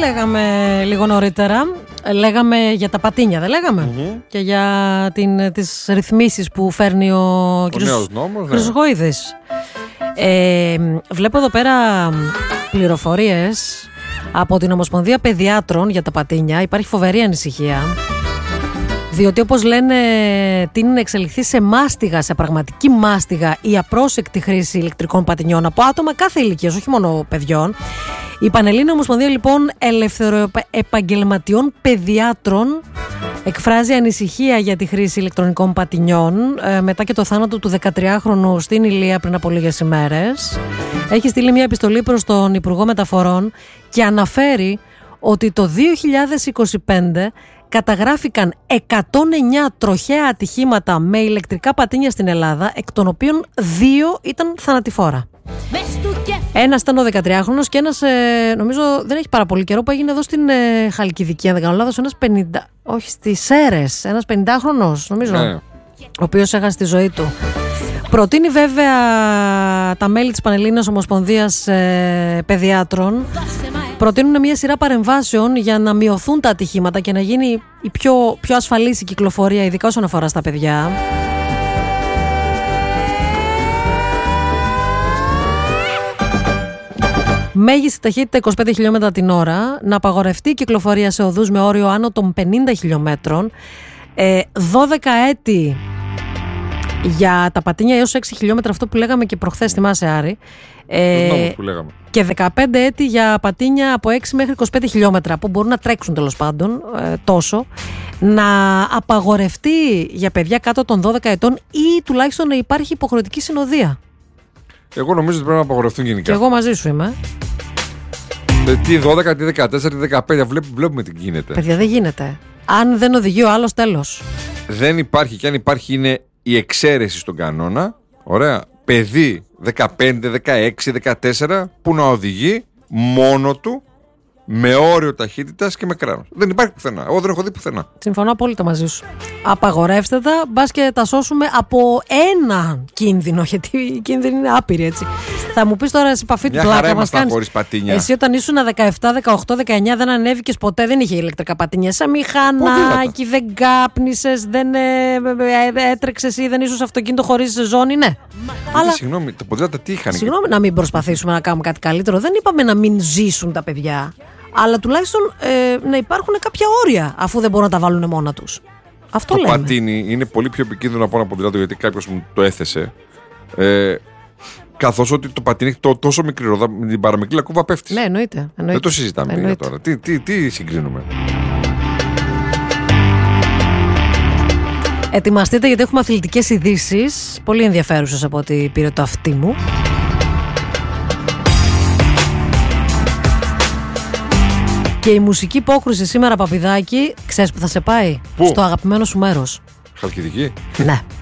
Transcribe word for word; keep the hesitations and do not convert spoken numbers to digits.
λέγαμε λίγο νωρίτερα. Λέγαμε για τα πατίνια, δεν λέγαμε? Mm-hmm. Και για την, τις ρυθμίσεις που φέρνει ο, ο κ. Χρυσοχοΐδης. Ε, βλέπω εδώ πέρα πληροφορίες από την Ομοσπονδία Παιδιάτρων για τα πατίνια. Υπάρχει φοβερή ανησυχία. Διότι όπως λένε, τείνει να εξελιχθεί σε μάστιγα, σε πραγματική μάστιγα, η απρόσεκτη χρήση ηλεκτρικών πατινιών από άτομα κάθε ηλικίας, όχι μόνο παιδιών. Η Πανελλήνια Ομοσπονδία λοιπόν Ελευθεροεπαγγελματιών Παιδιάτρων εκφράζει ανησυχία για τη χρήση ηλεκτρονικών πατινιών ε, μετά και το θάνατο του δεκατριάχρονου στην Ηλία πριν από λίγες ημέρες. Έχει στείλει μια επιστολή προς τον Υπουργό Μεταφορών και αναφέρει ότι το δύο χιλιάδες είκοσι πέντε καταγράφηκαν εκατόν εννιά τροχαία ατυχήματα με ηλεκτρικά πατίνια στην Ελλάδα, εκ των οποίων δύο ήταν θανατηφόρα. Ένας ήταν ο δεκατριάχρονος και ένας, ε, νομίζω δεν έχει πάρα πολύ καιρό, που έγινε εδώ στην ε, Χαλκιδική, αν δεν κάνω λάθος, ένας πενήντα, όχι στις Σέρρες, ένας πενηντάχρονος νομίζω, ναι, ο οποίος έχασε τη ζωή του. Προτείνει βέβαια τα μέλη της Πανελλήνιας Ομοσπονδίας ε, Παιδιάτρων, προτείνουν μια σειρά παρεμβάσεων για να μειωθούν τα ατυχήματα και να γίνει η πιο, πιο ασφαλής η κυκλοφορία, ειδικά όσον αφορά στα παιδιά. Μέγιστη ταχύτητα είκοσι πέντε χιλιόμετρα την ώρα, να απαγορευτεί η κυκλοφορία σε οδούς με όριο άνω των πενήντα χιλιόμετρων, ε, δώδεκα έτη για τα πατίνια έως έξι χιλιόμετρα, αυτό που λέγαμε και προχθές, θυμάσαι Άρη, ε, που λέγαμε. Και δεκαπέντε έτη για πατίνια από έξι μέχρι είκοσι πέντε χιλιόμετρα, που μπορούν να τρέξουν τέλος πάντων ε, τόσο, να απαγορευτεί για παιδιά κάτω των δώδεκα ετών ή τουλάχιστον να υπάρχει υποχρεωτική συνοδεία. Εγώ νομίζω ότι πρέπει να απαγορευτούν γενικά. Και εγώ μαζί σου είμαι. Ε, τι δώδεκα, τι δεκατέσσερα, τι δεκαπέντε, βλέπουμε, βλέπουμε τι γίνεται. Παιδιά, δεν γίνεται. Αν δεν οδηγεί ο άλλος, τέλος. Δεν υπάρχει, και αν υπάρχει είναι η εξαίρεση στον κανόνα. Ωραία. Παιδί δεκαπέντε, δεκαέξι, δεκατέσσερα που να οδηγεί μόνο του, με όριο ταχύτητας και με κράνος. Δεν υπάρχει πουθενά. Εγώ δεν έχω δει πουθενά. Συμφωνώ απόλυτα μαζί σου. Απαγορεύστε τα, μπας και τα σώσουμε από ένα κίνδυνο. Γιατί οι κίνδυνοι είναι άπειροι, έτσι. Θα μου πεις τώρα, σε επαφή του πλάκα μας κάνεις. Χωρίς πατίνια. Εσύ όταν ήσουν δεκαεπτά, δεκαοκτώ, δεκαεννιά δεν ανέβηκες ποτέ, δεν είχε ηλεκτρικά πατίνια. Σαν μηχανάκι, δεν κάπνισες, δεν ε, ε, έτρεξες ή δεν ήσουν σε αυτοκίνητο χωρίς ζώνη, ναι. Αλλά... Συγγνώμη, τα ποδήλατα τι είχαν. Συγγνώμη, να μην προσπαθήσουμε να κάνουμε κάτι καλύτερο. Δεν είπαμε να μην ζήσουν τα παιδιά. Αλλά τουλάχιστον ε, να υπάρχουν κάποια όρια, αφού δεν μπορούν να τα βάλουν μόνα τους. Αυτό το λέμε. Το πατίνι είναι πολύ πιο επικίνδυνο από ένα ποδήλατο, γιατί κάποιος μου το έθεσε. Ε, καθώς ότι το πατίνι έχει το, τόσο μικρή ρόδα, με την παραμικρή λακκούβα πέφτει. Ναι, εννοείται, εννοείται. Δεν το συζητάμε για τώρα. Τι, τι, τι συγκρίνουμε. Ετοιμαστείτε, γιατί έχουμε αθλητικές ειδήσεις, πολύ ενδιαφέρουσες από ό,τι πήρε το αυτί μου. Και η μουσική υπόκρουση σήμερα, Παπηδάκη, ξέρεις που θα σε πάει? Πού? Στο αγαπημένο σου μέρος. Χαλκιδική. Ναι.